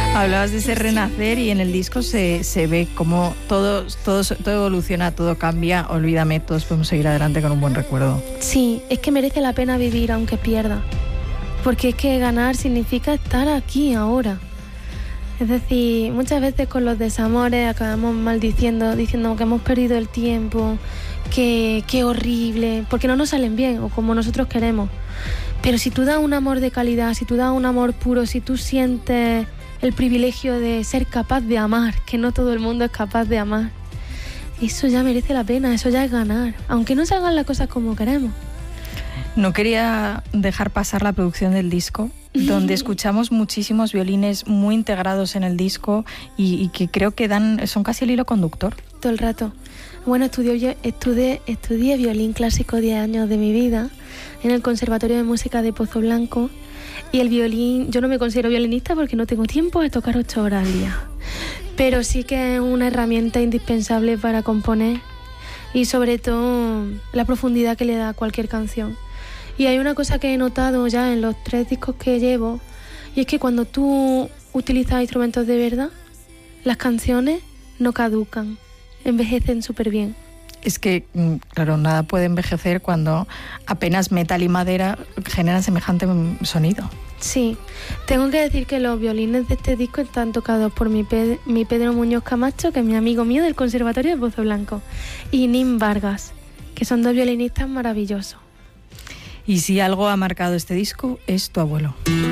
Hablabas de ese renacer y en el disco se ve como todo evoluciona, todo cambia. Olvídame, todos podemos seguir adelante con un buen recuerdo. Sí, es que merece la pena vivir aunque pierda. Porque es que ganar significa estar aquí, ahora. Es decir, muchas veces con los desamores acabamos maldiciendo, diciendo que hemos perdido el tiempo, que horrible, porque no nos salen bien o como nosotros queremos. Pero si tú das un amor de calidad, si tú das un amor puro, si tú sientes el privilegio de ser capaz de amar, que no todo el mundo es capaz de amar, eso ya merece la pena, eso ya es ganar, aunque no salgan las cosas como queremos. No quería dejar pasar la producción del disco, donde escuchamos muchísimos violines muy integrados en el disco y que creo que son casi el hilo conductor. Todo el rato. Bueno, estudié violín clásico 10 años de mi vida en el Conservatorio de Música de Pozo Blanco, y el violín, yo no me considero violinista porque no tengo tiempo de tocar 8 horas al día, pero sí que es una herramienta indispensable para componer y sobre todo la profundidad que le da a cualquier canción. Y hay una cosa que he notado ya en los 3 discos que llevo, y es que cuando tú utilizas instrumentos de verdad, las canciones no caducan, envejecen súper bien. Es que, claro, nada puede envejecer cuando apenas metal y madera generan semejante sonido. Sí, tengo que decir que los violines de este disco están tocados por mi Pedro Muñoz Camacho, que es mi amigo mío del Conservatorio de Pozo Blanco, y Nin Vargas, que son 2 violinistas maravillosos. Y si algo ha marcado este disco, es tu abuelo.